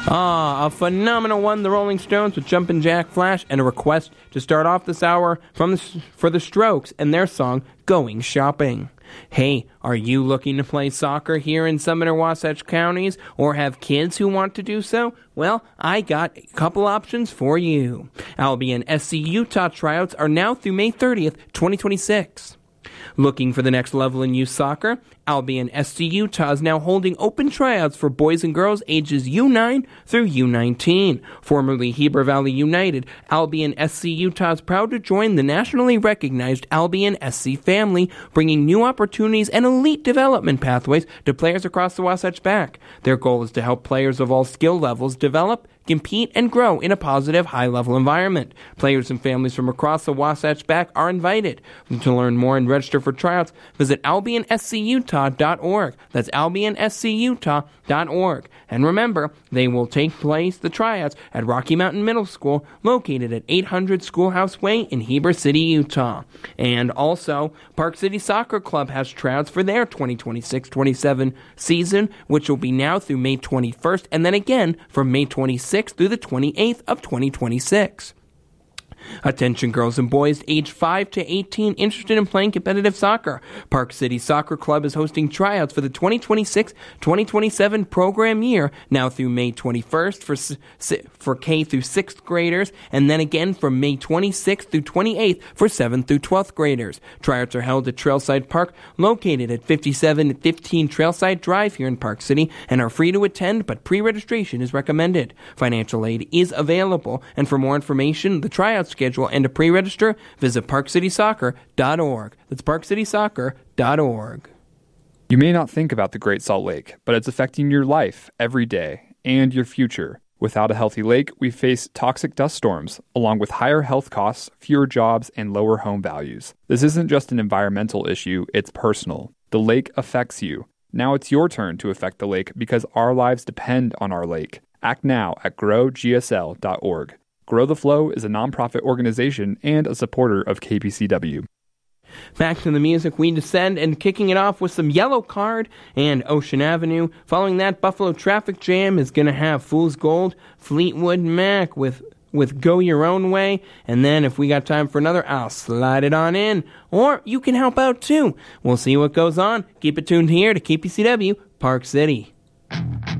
A phenomenal one, the Rolling Stones with Jumpin' Jack Flash, and a request to start off this hour for the Strokes and their song, Going Shopping. Hey, are you looking to play soccer here in Summit or Wasatch counties, or have kids who want to do so? Well, I got a couple options for you. Albion SC Utah tryouts are now through May 30th, 2026. Looking for the next level in youth soccer? Albion SC Utah is now holding open tryouts for boys and girls ages U9 through U19. Formerly Heber Valley United, Albion SC Utah is proud to join the nationally recognized Albion SC family, bringing new opportunities and elite development pathways to players across the Wasatch Back. Their goal is to help players of all skill levels develop, compete, and grow in a positive, high-level environment. Players and families from across the Wasatch Back are invited. To learn more and register for tryouts, visit albionscutah.org. That's albionscutah.org. And remember, they will take place, the tryouts, at Rocky Mountain Middle School, located at 800 Schoolhouse Way in Heber City, Utah. And also, Park City Soccer Club has tryouts for their 2026-27 season, which will be now through May 21st, and then again from May 26th through the 28th of 2026. Attention girls and boys aged 5 to 18 interested in playing competitive soccer. Park City Soccer Club is hosting tryouts for the 2026-2027 program year, now through May 21st for K through 6th graders, and then again from May 26th through 28th for 7th through 12th graders. Tryouts are held at Trailside Park, located at 5715 Trailside Drive here in Park City, and are free to attend, but pre-registration is recommended. Financial aid is available, and for more information, the tryouts schedule, and to pre-register, visit parkcitysoccer.org. That's parkcitysoccer.org. You may not think about the Great Salt Lake, but it's affecting your life every day and your future. Without a healthy lake, we face toxic dust storms, along with higher health costs, fewer jobs, and lower home values. This isn't just an environmental issue, it's personal. The lake affects you. Now it's your turn to affect the lake because our lives depend on our lake. Act now at growgsl.org. Grow the Flow is a nonprofit organization and a supporter of KPCW. Back to the music, we descend, and kicking it off with some Yellow Card and Ocean Avenue. Following that, Buffalo Traffic Jam is going to have Fool's Gold, Fleetwood Mac with Go Your Own Way, and then if we got time for another, I'll slide it on in. Or you can help out too. We'll see what goes on. Keep it tuned here to KPCW, Park City.